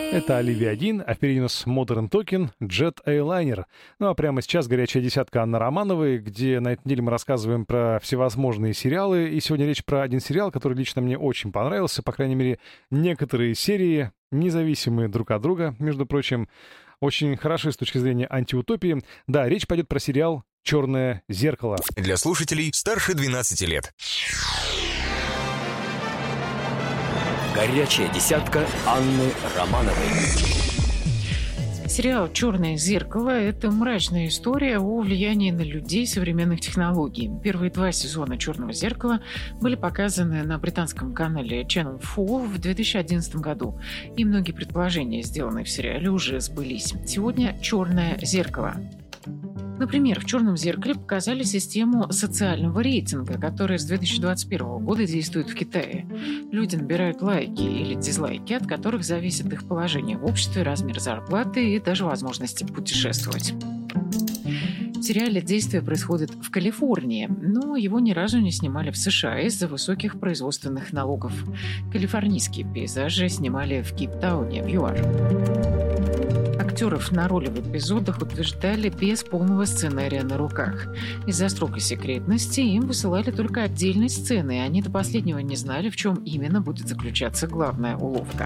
Это Оливия-1, а впереди у нас Modern Talking, Jet Airliner. Ну а прямо сейчас горячая десятка Анны Романовой, где на этой неделе мы рассказываем про всевозможные сериалы. И сегодня речь про один сериал, который лично мне очень понравился. По крайней мере, некоторые серии, независимые друг от друга, между прочим, очень хороши с точки зрения антиутопии. Да, речь пойдет про сериал «Черное зеркало». Для слушателей старше 12 лет. Горячая десятка Анны Романовой. Сериал «Черное зеркало» — это мрачная история о влиянии на людей современных технологий. Первые 2 сезона «Черного зеркала» были показаны на британском канале Channel 4 в 2011 году. И многие предположения, сделанные в сериале, уже сбылись. Сегодня «Черное зеркало». Например, в «Черном зеркале» показали систему социального рейтинга, которая с 2021 года действует в Китае. Люди набирают лайки или дизлайки, от которых зависит их положение в обществе, размер зарплаты и даже возможности путешествовать. В сериале действие происходит в Калифорнии, но его ни разу не снимали в США из-за высоких производственных налогов. Калифорнийские пейзажи снимали в Кейптауне, в ЮАР. Актеров на роли в эпизодах утверждали без полного сценария на руках. Из-за строгой секретности им высылали только отдельные сцены, и они до последнего не знали, в чем именно будет заключаться главная уловка.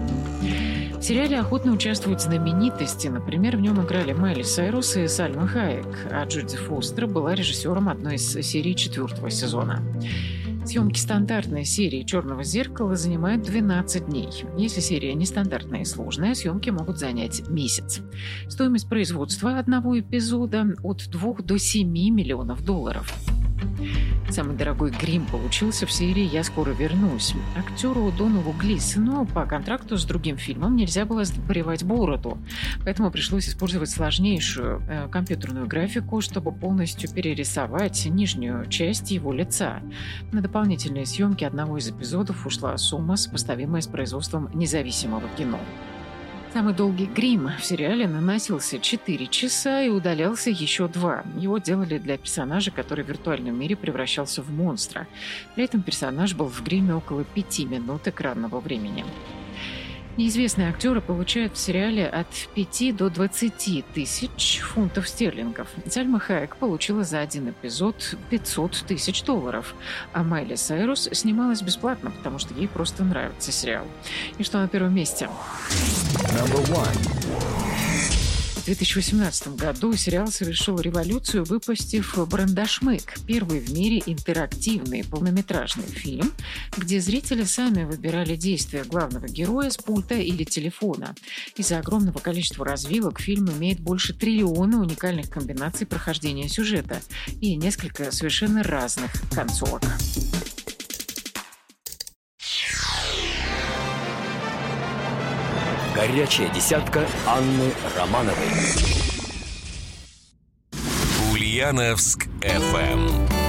В сериале охотно участвуют знаменитости. Например, в нем играли Майли Сайрус и Сальма Хайек, а Джоди Фостер была режиссером одной из серий 4-го сезона. Съемки стандартной серии «Черного зеркала» занимают 12 дней. Если серия нестандартная и сложная, съемки могут занять месяц. Стоимость производства одного эпизода от 2 до 7 миллионов долларов. Самый дорогой грим получился в серии «Я скоро вернусь». Актеру Донову Глисону по контракту с другим фильмом нельзя было сбривать бороду, поэтому пришлось использовать сложнейшую компьютерную графику, чтобы полностью перерисовать нижнюю часть его лица. На дополнительные съемки одного из эпизодов ушла сумма, сопоставимая с производством независимого кино. Самый долгий грим в сериале наносился 4 часа и удалялся еще 2. Его делали для персонажа, который в виртуальном мире превращался в монстра. При этом персонаж был в гриме около 5 минут экранного времени. Неизвестные актеры получают в сериале от 5 до 20 тысяч фунтов стерлингов. Сальма Хайек получила за один эпизод 500 тысяч долларов, а Майли Сайрус снималась бесплатно, потому что ей просто нравится сериал. И что на первом месте? В 2018 году сериал совершил революцию, выпустив «Брандашмык» — первый в мире интерактивный полнометражный фильм, где зрители сами выбирали действия главного героя с пульта или телефона. Из-за огромного количества развилок фильм имеет больше триллиона уникальных комбинаций прохождения сюжета и несколько совершенно разных концовок. Горячая десятка Анны Романовой. Ульяновск FM.